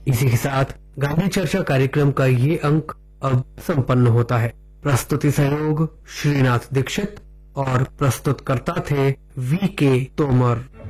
इसी के साथ गांधी चर्चा कार्यक्रम का ये अंक अब संपन्न होता है। प्रस्तुति सहयोग श्रीनाथ दीक्षित और प्रस्तुतकर्ता थे वी के तोमर।